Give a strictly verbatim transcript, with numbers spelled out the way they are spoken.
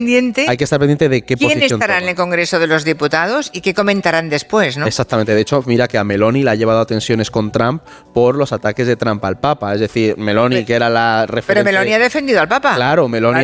pendiente. Hay que estar pendiente de qué ¿Quién posición estará toma. en el Congreso de los Diputados y qué comentarán después, ¿no? Exactamente. De hecho, mira que a Meloni la ha llevado a tensiones con Trump por los ataques de Trump al Papa. Es decir, Meloni, que era la referente... Pero Meloni ha defendido al Papa. Claro, Meloni